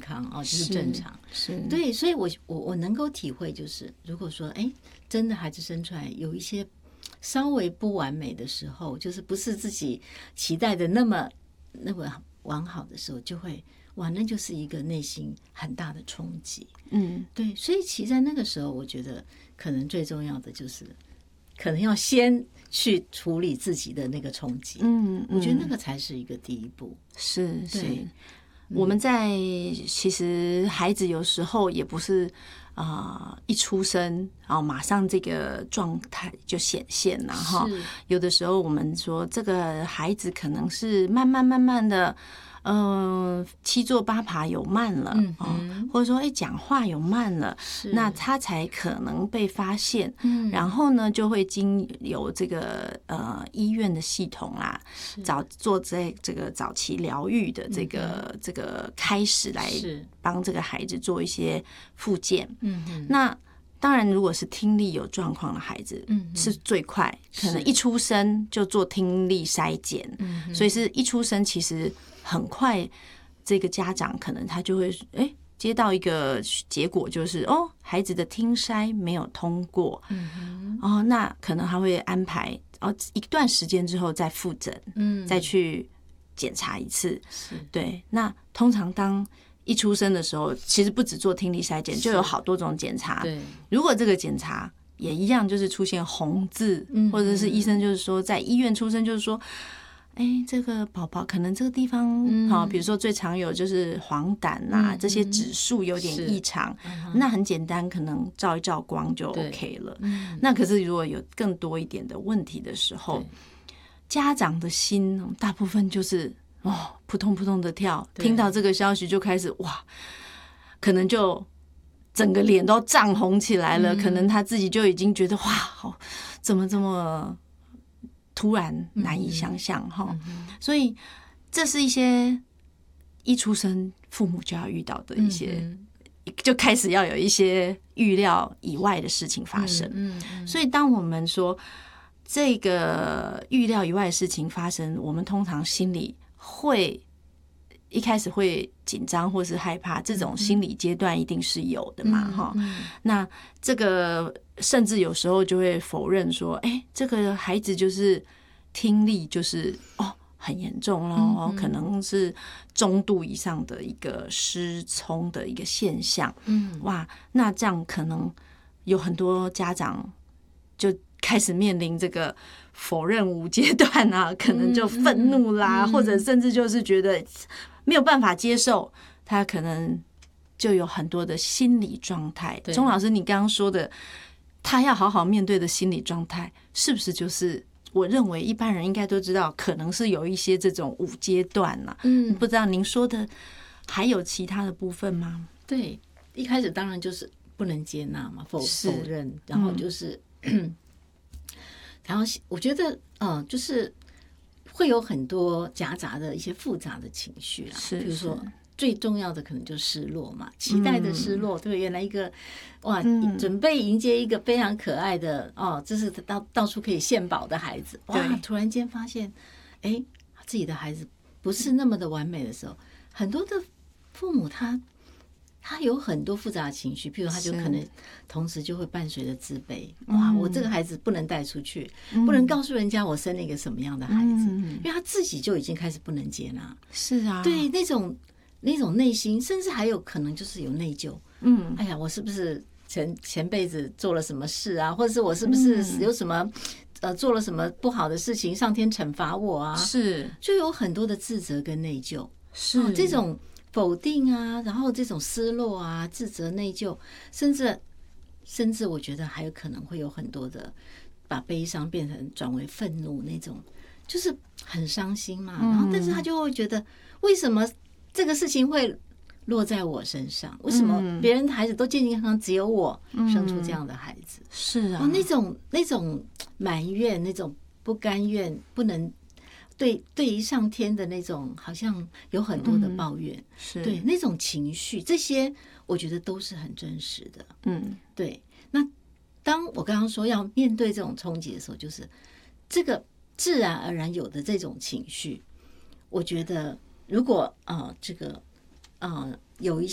康哦，就是正常。 是对，所以我能够体会，就是如果说真的孩子生出来有一些稍微不完美的时候，就是不是自己期待的那么完好的时候，就会哇，那就是一个内心很大的冲击。对，所以其实在那个时候，我觉得可能最重要的就是可能要先去处理自己的那个冲击。我觉得那个才是一个第一步。 是。 对， 我们其实孩子有时候也不是一出生马上这个状态就显现了哈。有的时候我们说这个孩子可能是慢慢的七坐八爬有慢了，或者说讲话有慢了，那他才可能被发现。然后呢，就会经由这个医院的系统啦，做这个早期疗愈的这个开始来帮这个孩子做一些复健。那当然，如果是听力有状况的孩子，是最快，可能一出生就做听力筛检，所以是一出生其实很快，这个家长可能他就会接到一个结果，就是孩子的听筛没有通过，那可能他会安排一段时间之后再复诊，再去检查一次。对，那通常当一出生的时候，其实不只做听力筛检，就有好多种检查。 对， 如果这个检查也一样，就是出现红字，或者是医生就是说在医院出生，就是说，这个宝宝可能这个地方，比如说最常有就是黄疸这些指数有点异常，那很简单，可能照一照光就 OK 了。那可是如果有更多一点的问题的时候，家长的心大部分就是扑通扑通的跳，听到这个消息就开始哇，可能就整个脸都涨红起来了，可能他自己就已经觉得哇，怎么这么突然难以想象哈。所以这是一些一出生父母就要遇到的一些，就开始要有一些预料以外的事情发生。所以当我们说这个预料以外的事情发生，我们通常心里会一开始会紧张或是害怕，这种心理阶段一定是有的嘛那这个甚至有时候就会否认说这个孩子就是听力就是很严重咯，可能是中度以上的一个失聪的一个现象。哇，那这样可能有很多家长就开始面临这个否认无阶段可能就愤怒啦，或者甚至就是觉得没有办法接受，他可能就有很多的心理状态。钟老师，你刚刚说的他要好好面对的心理状态，是不是就是我认为一般人应该都知道，可能是有一些这种5阶段不知道您说的还有其他的部分吗？ 对，一开始当然就是不能接纳嘛，否认，然后就是然后我觉得就是会有很多夹杂的一些复杂的情绪啦，比如说最重要的可能就失落嘛，期待的失落，对，原来一个准备迎接一个非常可爱的这是到处可以献宝的孩子，哇，突然间发现自己的孩子不是那么的完美的时候，很多的父母他有很多复杂的情绪，譬如他就可能同时就会伴随着自卑，哇，我这个孩子不能带出去，不能告诉人家我生了一个什么样的孩子，因为他自己就已经开始不能接纳。 是啊， 对，那种内心，甚至还有可能就是有内疚。哎呀，我是不是前辈子做了什么事啊，或者是我是不是有什么做了什么不好的事情，上天惩罚我啊？ 是， 就有很多的自责跟内疚。 是这种否定啊，然后这种失落啊、自责、内疚，甚至我觉得还有可能会有很多的把悲伤变成转为愤怒那种，就是很伤心嘛。然后，但是他就会觉得，为什么这个事情会落在我身上？为什么别人的孩子都健健康康，只有我生出这样的孩子？ 是啊， 那种埋怨，那种不甘愿，不能。对于上天的那种，好像有很多的抱怨，对那种情绪，这些我觉得都是很真实的。对。那当我刚刚说要面对这种冲击的时候，就是这个自然而然有的这种情绪，我觉得如果这个有一